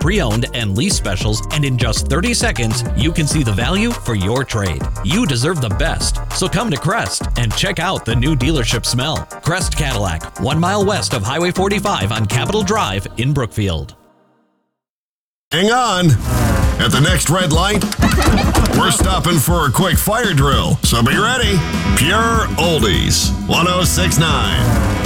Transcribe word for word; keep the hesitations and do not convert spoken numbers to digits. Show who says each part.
Speaker 1: pre-owned and lease specials, and in just thirty seconds, you can see the value for your trade. You deserve the best, so come to Crest and check out the new dealership smell. Crest Cadillac, one mile west of Highway forty-five on Capitol Drive in Brookfield.
Speaker 2: Hang on. At the next red light, we're stopping for a quick fire drill, so be ready. Pure Oldies, one oh six point nine.